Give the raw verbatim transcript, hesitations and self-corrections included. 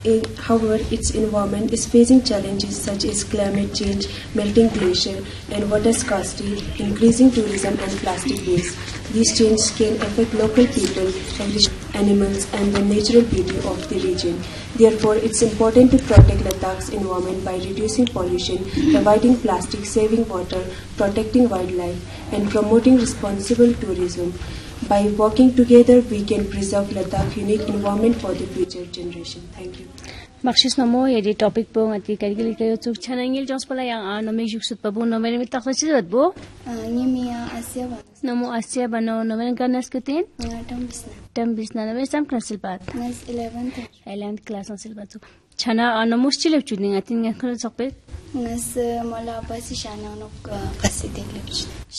In, however, its environment is facing challenges such as climate change, melting glacier, and water scarcity, increasing tourism and plastic waste. These changes can affect local people, animals, and the natural beauty of the region. Therefore, it's important to protect Ladakh's environment by reducing pollution, avoiding plastic, saving water, protecting wildlife, and promoting responsible tourism. By working together, we can preserve Ladakh's unique environment for the future generation. Thank you. Marxist namo yedi topic po ngati karigili kayo tuk chanangil jos pala yang ano me juksut pabu no mere mitak sa chizat bo Nimia Asia ba namo Asia bano no mere ganas kutin tam bisna tam bisna no mere sam class silbat class eleventh eleventh class on silbat chana ano mushchil chudni ngatin ngakho sokpe ngas mala pasi shana no kasi deklep